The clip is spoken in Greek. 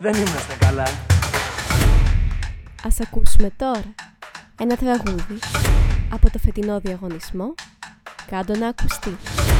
Δεν είμαστε καλά. Ας ακούσουμε τώρα ένα τραγούδι από το φετινό διαγωνισμό «Κάντο να ακουστεί».